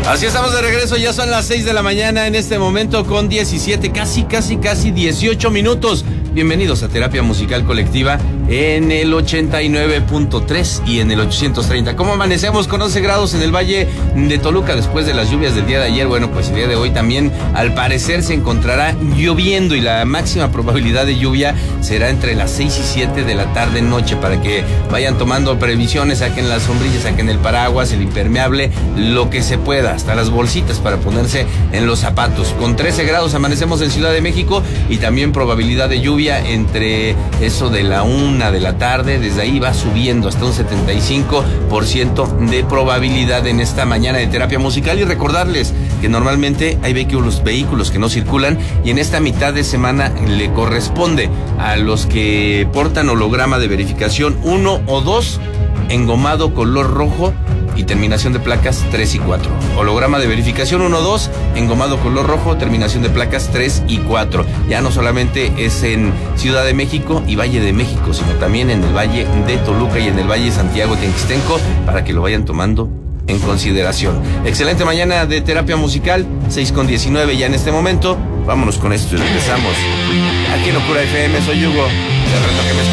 Así estamos de regreso, ya son las 6 de la mañana en este momento con 17, casi 18 minutos. Bienvenidos a Terapia Musical Colectiva en el 89.3 y en el 830. ¿Cómo amanecemos? Con 11 grados en el Valle de Toluca después de las lluvias del día de ayer. Bueno, pues el día de hoy también al parecer se encontrará lloviendo y la máxima probabilidad de lluvia será entre las 6 y 7 de la tarde noche, para que vayan tomando previsiones, saquen las sombrillas, saquen el paraguas, el impermeable, lo que se pueda, hasta las bolsitas para ponerse en los zapatos. Con 13 grados amanecemos en Ciudad de México y también probabilidad de lluvia entre eso de la 1 de la tarde, desde ahí va subiendo hasta un 75% de probabilidad en esta mañana de Terapia Musical. Y recordarles que normalmente hay vehículos que no circulan y en esta mitad de semana le corresponde a los que portan holograma de verificación 1 o 2, engomado color rojo y terminación de placas 3 y 4. Holograma de verificación 1, 2, engomado color rojo, terminación de placas 3 y 4. Ya no solamente es en Ciudad de México y Valle de México, sino también en el Valle de Toluca y en el Valle de Santiago Tenquistenco, para que lo vayan tomando en consideración. Excelente mañana de Terapia Musical, 6:19 ya en este momento. Vámonos con esto y regresamos. Aquí en Locura FM, soy Hugo. De reto que me